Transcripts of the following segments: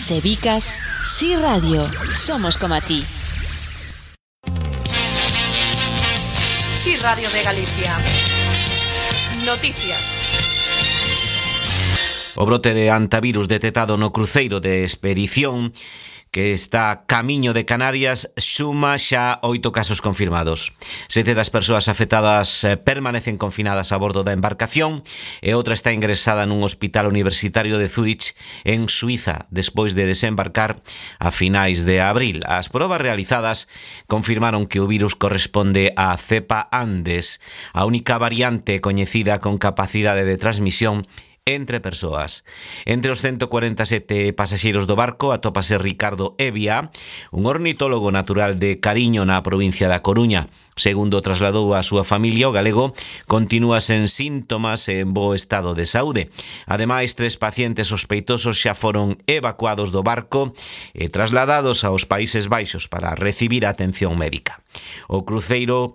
Sebicas, Sí Radio, somos como a ti. Sí Radio de Galicia. Noticias. O brote de antivirus detectado no cruceiro de expedición que está camiño de Canarias suma xa 8 casos confirmados. 7 das persoas afectadas permanecen confinadas a bordo da embarcación e outra está ingresada nun hospital universitario de Zurich, en Suiza, despois de desembarcar a finais de abril. As probas realizadas confirmaron que o virus corresponde á cepa Andes, a única variante coñecida con capacidade de transmisión entre persoas. Entre os 147 pasaxeiros do barco atópase Ricardo Evia, un ornitólogo natural de Cariño na provincia da Coruña. Segundo trasladou a súa familia, o galego continúa sen síntomas e en bo estado de saúde. Ademais, 3 pacientes sospeitosos xa foron evacuados do barco e trasladados aos Países Baixos para recibir atención médica. O cruceiro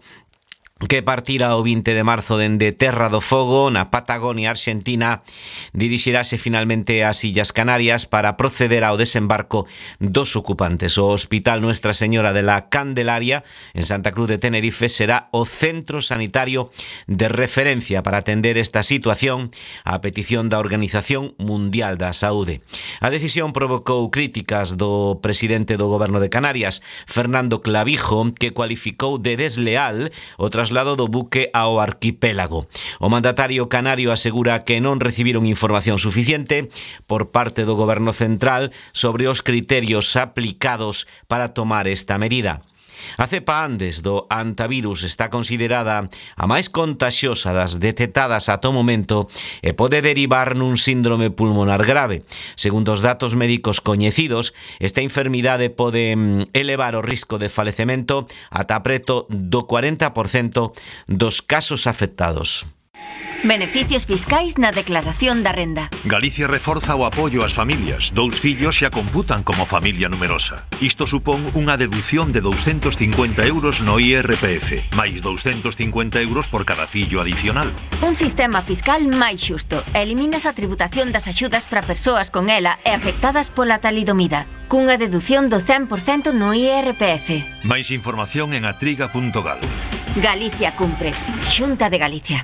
que partira o 20 de marzo dende Terra do Fogo, na Patagonia Argentina, dirixirase finalmente ás Illas Canarias para proceder ao desembarco dos ocupantes. O Hospital Nuestra Señora de la Candelaria, en Santa Cruz de Tenerife, será o centro sanitario de referencia para atender esta situación a petición da Organización Mundial da Saúde. A decisión provocou críticas do presidente do Goberno de Canarias, Fernando Clavijo, que cualificou de desleal o traslado do buque ao arquipélago. O mandatario canario asegura que non recibiron información suficiente por parte do Goberno central sobre os criterios aplicados para tomar esta medida. A cepa Andes do antivirus está considerada a máis contaxiosa das detectadas ata o momento e pode derivar nun síndrome pulmonar grave. Segundo os datos médicos coñecidos, esta enfermidade pode elevar o risco de falecemento ata preto do 40% dos casos afectados. Beneficios fiscais na declaración da renda. Galicia reforza o apoio ás familias. 2 fillos xa computan como familia numerosa. Isto supón unha deducción de 250 euros no IRPF, máis 250 euros por cada fillo adicional. Un sistema fiscal máis xusto. Eliminas a tributación das axudas para persoas con ela e afectadas pola talidomida, cunha deducción do 100% no IRPF. Máis información en atriga.gal. Galicia cumpres. Xunta de Galicia.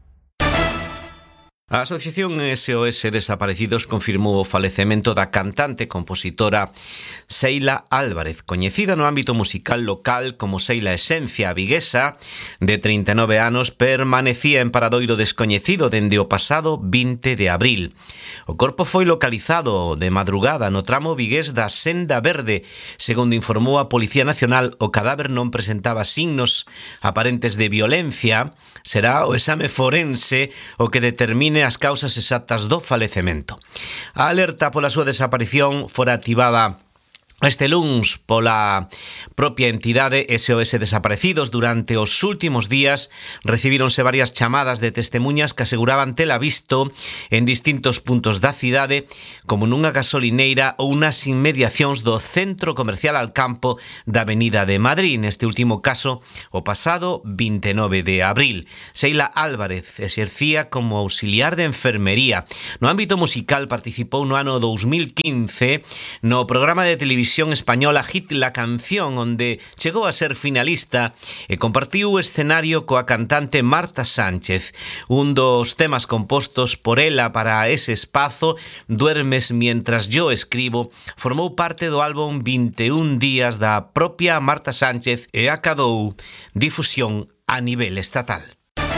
A Asociación SOS Desaparecidos confirmou o falecemento da cantante e compositora Seila Álvarez, coñecida no ámbito musical local como Seila Esencia. A viguesa, de 39 anos, permanecía en paradoiro descoñecido dende o pasado 20 de abril. O corpo foi localizado de madrugada no tramo vigués da Senda Verde. Segundo informou a Policía Nacional, o cadáver non presentaba signos aparentes de violencia. Será o exame forense o que determine as causas exactas do falecemento. A alerta pola súa desaparición fora activada este luns pola propia entidade SOS Desaparecidos. Durante os últimos días recibíronse varias chamadas de testemuñas que aseguraban tela visto en distintos puntos da cidade, como nunha gasolineira ou nas inmediacións do centro comercial Alcampo da Avenida de Madrid. Neste último caso, o pasado 29 de abril. Seila Álvarez exercía como auxiliar de enfermería. No ámbito musical participou no ano 2015 no programa de televisión española Hit la Canción, onde chegou a ser finalista e compartiu o escenario coa cantante Marta Sánchez. Un dos temas compostos por ela para ese espazo, Duermes mientras yo escribo, formou parte do álbum 21 días da propia Marta Sánchez e acadou difusión a nivel estatal.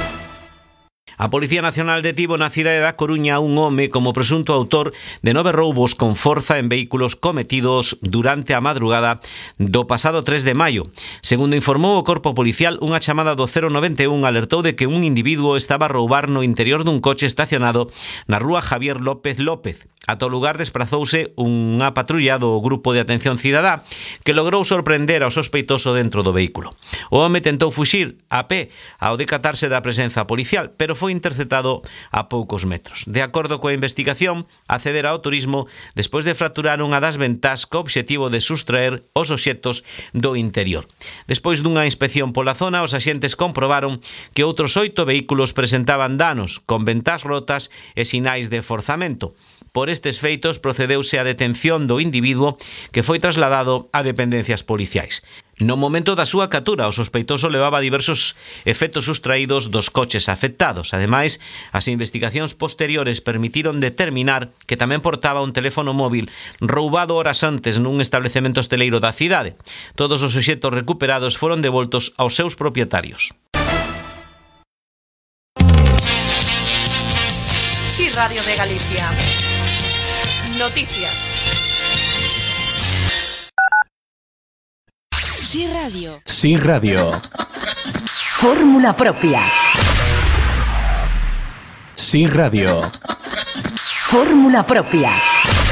A Policía Nacional detivo na cidade da Coruña un home como presunto autor de 9 roubos con forza en vehículos cometidos durante a madrugada do pasado 3 de maio. Segundo informou o corpo policial, unha chamada do 091 alertou de que un individuo estaba a roubar no interior dun coche estacionado na rúa Javier López López. Ata o lugar desprazouse unha patrulla do Grupo de Atención Cidadá que logrou sorprender ao sospeitoso dentro do vehículo. O home tentou fuxir a pé ao decatarse da presenza policial, pero foi interceptado a poucos metros. De acordo coa investigación, accedera ao turismo despois de fracturar unha das ventás co obxectivo de sustraer os obxectos do interior. Despois dunha inspección pola zona, os axentes comprobaron que outros 8 vehículos presentaban danos, con ventás rotas e sinais de forzamento. Por Por estes feitos procedeuse á detención do individuo que foi trasladado a dependencias policiais. No momento da súa captura, o sospeitoso levaba diversos efectos sustraídos dos coches afectados. Ademais, as investigacións posteriores permitiron determinar que tamén portaba un teléfono móvil roubado horas antes nun establecemento hosteleiro da cidade. Todos os obxectos recuperados foron devoltos aos seus propietarios. Sí, Radio de Galicia. Noticias. Sí Radio. Sí Radio. Fórmula propia. Sí Radio. Fórmula propia.